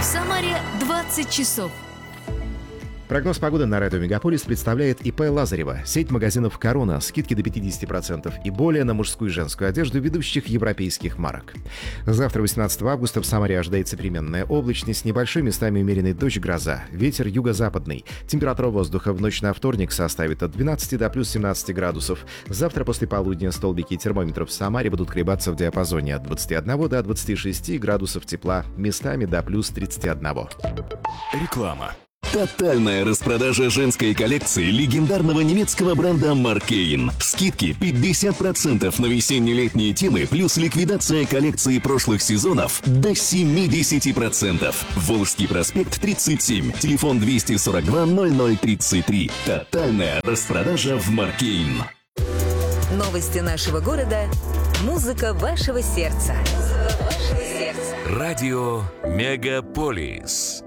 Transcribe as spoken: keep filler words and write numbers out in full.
Самаре двадцать часов. Прогноз погоды на радио Мегаполис представляет ИП Лазарева. Сеть магазинов «Корона». Скидки до пятьдесят процентов и более на мужскую и женскую одежду ведущих европейских марок. Завтра, восемнадцатого августа, в Самаре ожидается переменная облачность, небольшой местами умеренный дождь, гроза. Ветер юго-западный. Температура воздуха в ночь на вторник составит от двенадцати до плюс семнадцати градусов. Завтра после полудня столбики термометров в Самаре будут колебаться в диапазоне от двадцати одного до двадцати шести градусов тепла, местами до плюс тридцати одного. Реклама. Тотальная распродажа женской коллекции легендарного немецкого бренда Маркейн. Скидки пятьдесят процентов на весенне-летние темы, плюс ликвидация коллекции прошлых сезонов до семьдесят процентов. Волжский проспект тридцать семь, телефон двести сорок два ноль ноль тридцать три. Тотальная распродажа в Маркейн. Новости нашего города. Музыка вашего сердца. Радио Мегаполис.